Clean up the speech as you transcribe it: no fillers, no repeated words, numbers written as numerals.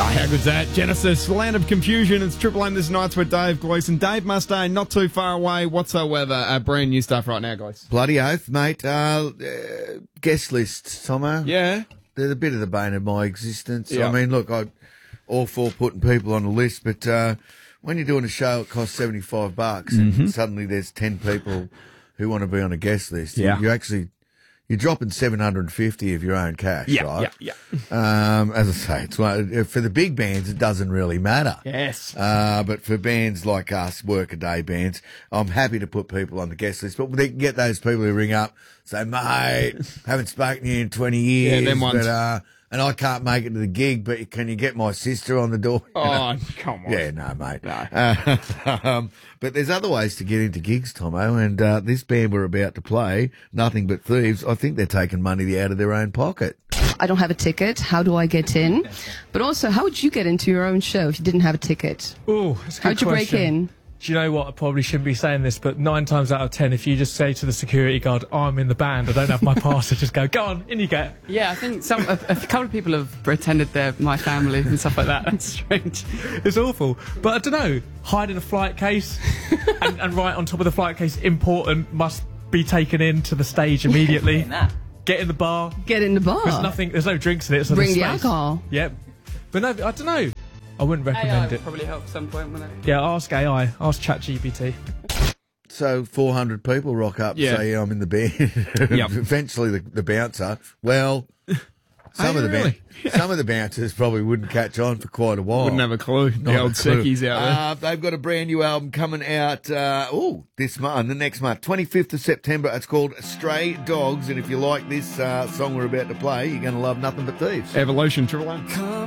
how good's that? Genesis, Land of Confusion. It's Triple M this night's with Dave Gleeson. Dave Mustaine, not too far away whatsoever. Brand new stuff right now, guys. Bloody oath, mate. Guest lists, Tomo. Yeah. They're a bit of the bane of my existence. Yep. I mean, look, I'm all for putting people on the list, but when you're doing a show, it costs $75, and suddenly there's 10 people who want to be on a guest list. Yeah. You're dropping $750 of your own cash, right? Yeah. As I say, for the big bands, it doesn't really matter. Yes. But for bands like us, workaday bands, I'm happy to put people on the guest list. But they can get those people who ring up, say, mate, haven't spoken to you in 20 years. Yeah, them ones. But, and I can't make it to the gig, but can you get my sister on the door? Oh, come on. Yeah, no, mate. No. But there's other ways to get into gigs, Tomo, and this band we're about to play, Nothing But Thieves, I think they're taking money out of their own pocket. I don't have a ticket. How do I get in? But also, how would you get into your own show if you didn't have a ticket? Oh, that's a good How'd you break question. in? Do you know what? I probably shouldn't be saying this, but 9 times out of 10, if you just say to the security guard, I'm in the band, I don't have my pass, they just go on, in you get. Yeah, I think a couple of people have pretended they're my family and stuff like that. It's strange. It's awful. But I don't know, hide in a flight case and right on top of the flight case, important, must be taken in to the stage immediately. Get in the bar. Get in the bar. There's no drinks in it. So Bring there's the space. alcohol. Yep. But no, I don't know. I wouldn't recommend AI it. probably help at some point, wouldn't it? Yeah, ask AI. Ask ChatGPT. So 400 people rock up, Yeah. say I'm in the band. Yep. Eventually the bouncer, well, some of the bouncers probably wouldn't catch on for quite a while. Wouldn't have a clue. The Not old a clue. seckies out there. They've got a brand new album coming out, this month, the next month, 25th of September. It's called Stray Dogs, and if you like this song we're about to play, you're going to love Nothing But Thieves. Evolution, Triple M.